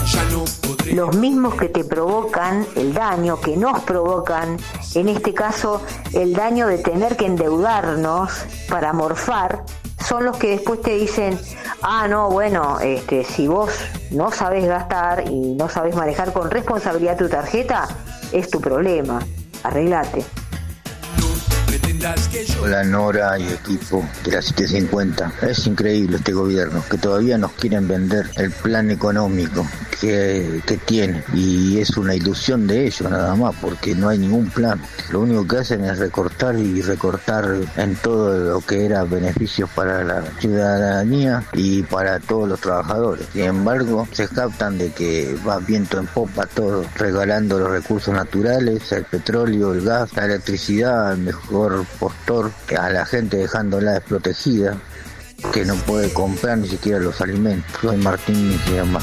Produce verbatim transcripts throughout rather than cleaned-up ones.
Los mismos que te provocan el daño, que nos provocan, en este caso, el daño de tener que endeudarnos para morfar, son los que después te dicen, ah, no, bueno, este, si vos no sabés gastar y no sabés manejar con responsabilidad tu tarjeta, es tu problema, arreglate. Hola Nora y equipo de la setecientos cincuenta. Es increíble este gobierno, que todavía nos quieren vender el plan económico que, que tiene, y es una ilusión de ellos nada más, porque no hay ningún plan. Lo único que hacen es recortar y recortar en todo lo que era beneficios para la ciudadanía y para todos los trabajadores. Sin embargo, se captan de que va viento en popa todo, regalando los recursos naturales, el petróleo, el gas, la electricidad, el mejor postor, a la gente dejándola desprotegida, que no puede comprar ni siquiera los alimentos. Soy Martín y se llama.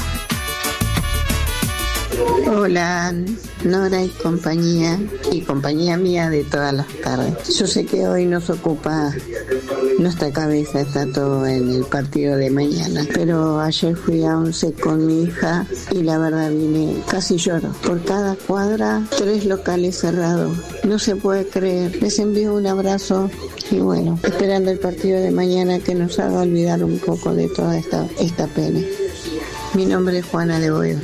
Hola, Nora y compañía, y compañía mía de todas las tardes. Yo sé que hoy nos ocupa nuestra cabeza, está todo en el partido de mañana, pero ayer fui a once con mi hija y la verdad vine, casi lloro. Por cada cuadra, tres locales cerrados. No se puede creer. Les envío un abrazo y bueno, esperando el partido de mañana que nos haga olvidar un poco de toda esta, esta pena. Mi nombre es Juana de Boedo.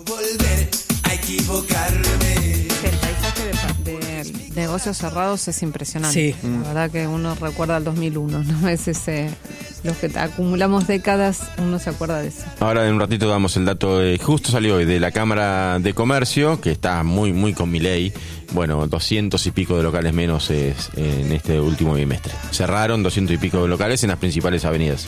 El paisaje de, de negocios cerrados es impresionante. Sí. La verdad que uno recuerda el dos mil uno, ¿no? Es ese, los que acumulamos décadas, uno se acuerda de eso. Ahora en un ratito damos el dato, eh, justo salió hoy de la Cámara de Comercio, que está muy, muy con Milei. Bueno, doscientos y pico de locales menos eh, en este último bimestre. Cerraron doscientos y pico de locales en las principales avenidas.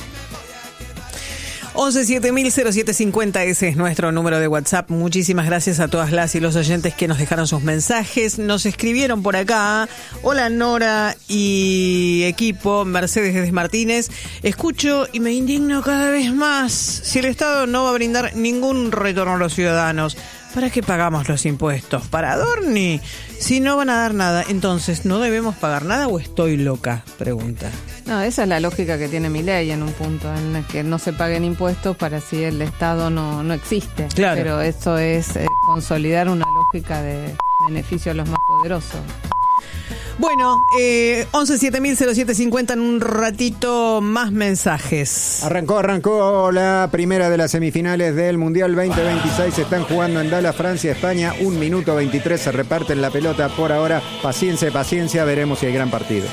once siete mil cero siete cincuenta, ese es nuestro número de WhatsApp. Muchísimas gracias a todas las y los oyentes que nos dejaron sus mensajes. Nos escribieron por acá. Hola Nora y equipo, Mercedes desde Martínez. Escucho y me indigno cada vez más. Si el Estado no va a brindar ningún retorno a los ciudadanos, ¿para qué pagamos los impuestos? ¿Para Adorni? Si no van a dar nada, entonces, ¿no debemos pagar nada o estoy loca? Pregunta. No, esa es la lógica que tiene Milei en un punto, en el que no se paguen impuestos para si el Estado no, no existe. Claro. Pero esto es eh, consolidar una lógica de beneficio a los más poderosos. Bueno, eh, once siete mil cero siete cincuenta, en un ratito más mensajes. Arrancó, arrancó la primera de las semifinales del Mundial veinte veintiséis. Se están jugando en Dallas, Francia, España. Un minuto veintitrés, se reparten la pelota por ahora. Paciencia, paciencia, veremos si hay gran partido.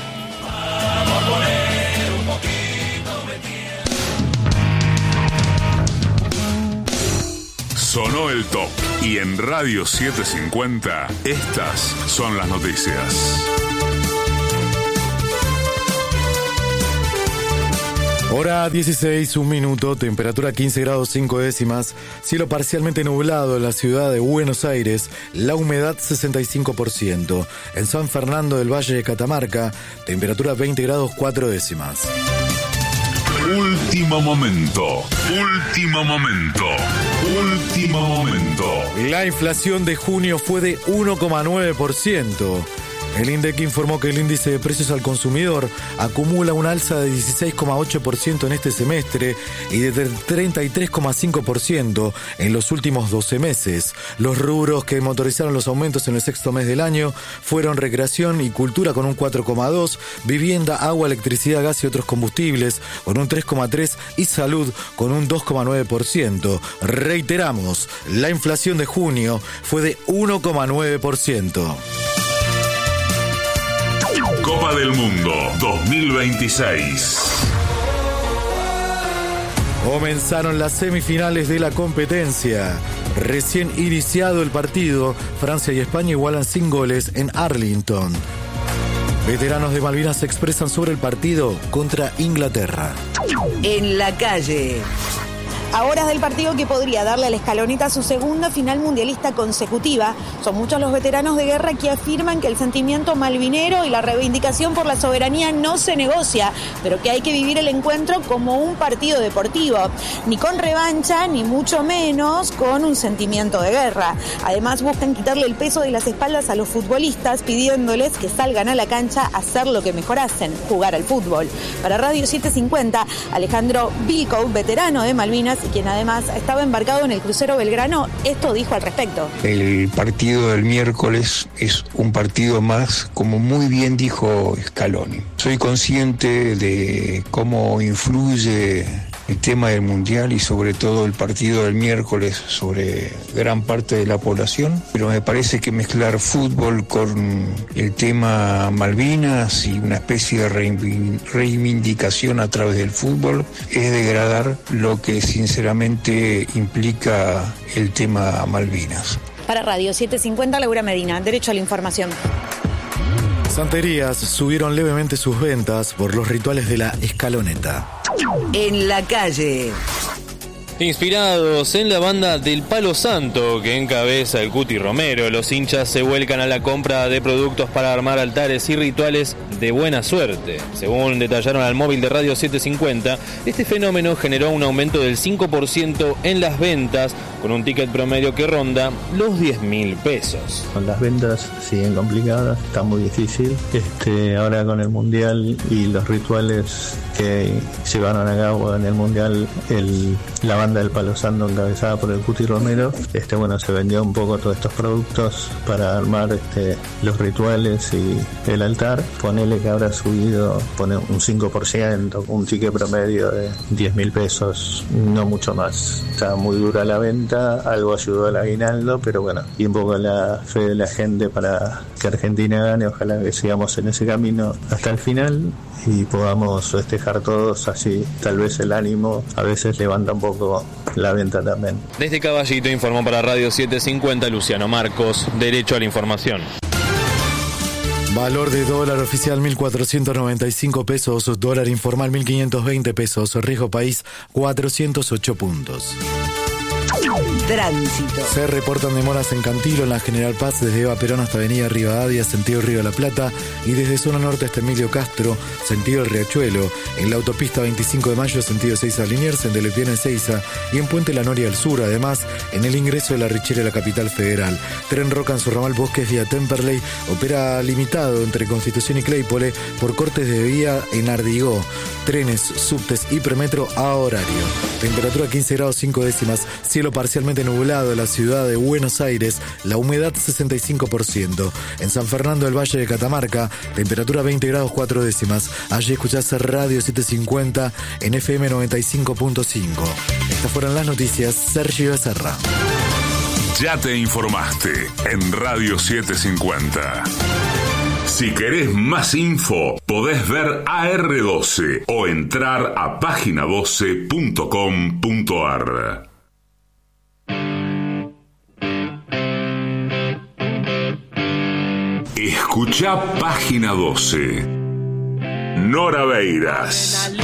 Sonó el top y en Radio setecientos cincuenta estas son las noticias. Hora dieciséis, un minuto, temperatura quince grados cinco décimas, cielo parcialmente nublado en la ciudad de Buenos Aires, la humedad sesenta y cinco por ciento. En San Fernando del Valle de Catamarca, temperatura veinte grados cuatro décimas. Último momento, último momento, último momento. La inflación de junio fue de uno coma nueve por ciento. El INDEC informó que el índice de precios al consumidor acumula un alza de dieciséis coma ocho por ciento en este semestre y de treinta y tres coma cinco por ciento en los últimos doce meses. Los rubros que motorizaron los aumentos en el sexto mes del año fueron recreación y cultura con un cuatro coma dos por ciento, vivienda, agua, electricidad, gas y otros combustibles con un tres coma tres por ciento y salud con un dos coma nueve por ciento. Reiteramos, la inflación de junio fue de uno coma nueve por ciento. Copa del Mundo dos mil veintiséis. Comenzaron las semifinales de la competencia. Recién iniciado el partido, Francia y España igualan sin goles en Arlington. Veteranos de Malvinas se expresan sobre el partido contra Inglaterra. En la calle. A horas del partido que podría darle a la Escaloneta su segunda final mundialista consecutiva, son muchos los veteranos de guerra que afirman que el sentimiento malvinero y la reivindicación por la soberanía no se negocia, pero que hay que vivir el encuentro como un partido deportivo, ni con revancha, ni mucho menos con un sentimiento de guerra. Además buscan quitarle el peso de las espaldas a los futbolistas, pidiéndoles que salgan a la cancha a hacer lo que mejor hacen, jugar al fútbol. Para Radio setecientos cincuenta, Alejandro Bilko, veterano de Malvinas, quien además estaba embarcado en el crucero Belgrano, esto dijo al respecto. El partido del miércoles es un partido más, como muy bien dijo Scaloni. Soy consciente de cómo influye el tema del Mundial y sobre todo el partido del miércoles sobre gran parte de la población, pero me parece que mezclar fútbol con el tema Malvinas y una especie de reivindicación a través del fútbol es degradar lo que sinceramente implica el tema Malvinas. Para Radio setecientos cincuenta, Laura Medina, Derecho a la Información. Santerías subieron levemente sus ventas por los rituales de la escaloneta. En la calle. Inspirados en la banda del Palo Santo que encabeza el Cuti Romero, los hinchas se vuelcan a la compra de productos para armar altares y rituales de buena suerte. Según detallaron al móvil de Radio setecientos cincuenta, este fenómeno generó un aumento del cinco por ciento en las ventas, con un ticket promedio que ronda los diez mil pesos. Las ventas siguen complicadas, está muy difícil. Este, ahora con el Mundial y los rituales que llevaron a cabo en el Mundial, el, la banda del Palo Santo encabezada por el Cuti Romero, este, bueno, se vendió un poco todos estos productos para armar este, los rituales y el altar. Ponele que habrá subido pone un cinco por ciento, un ticket promedio de diez mil pesos, no mucho más. Está muy dura la venta, algo ayudó al aguinaldo, pero bueno, y un poco la fe de la gente para que Argentina gane. Ojalá que sigamos en ese camino hasta el final y podamos festejar todos, así tal vez el ánimo a veces levanta un poco la venta también. Desde Caballito informó para Radio setecientos cincuenta Luciano Marcos, Derecho a la Información. Valor de dólar oficial mil cuatrocientos noventa y cinco pesos, dólar informal mil quinientos veinte pesos, riesgo país cuatrocientos ocho puntos. Tránsito. Se reportan demoras en Cantilo, en la General Paz, desde Eva Perón hasta Avenida Rivadavia, sentido Río de la Plata, y desde zona norte hasta Emilio Castro, sentido El Riachuelo, en la autopista veinticinco de mayo, sentido Seiza Liniers, en Telepiana en Seiza, y en Puente La Noria del Sur, además, en el ingreso de la Richera a la capital federal. Tren Roca en su ramal Bosques vía Temperley, opera limitado entre Constitución y Claypole por cortes de vía en Ardigó. Trenes, subtes y premetro a horario. Temperatura quince grados cinco décimas, cielo parcialmente nublado en la ciudad de Buenos Aires, la humedad sesenta y cinco por ciento. En San Fernando del Valle de Catamarca, temperatura veinte grados cuatro décimas. Allí escuchás Radio setecientos cincuenta en F M noventa y cinco punto cinco. Estas fueron las noticias. Sergio Becerra. Ya te informaste en Radio setecientos cincuenta. Si querés más info, podés ver A R doce o entrar a página doce punto com punto a r. Escucha Página doce. Nora Beiras.